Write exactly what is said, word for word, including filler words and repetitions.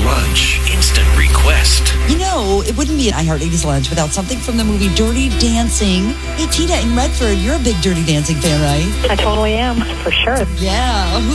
Lunch instant request. You know, it wouldn't be an iHeartLadies Lunch without something from the movie Dirty Dancing. Hey, Tina in Redford, you're a big Dirty Dancing fan, right? I totally am, for sure. Yeah.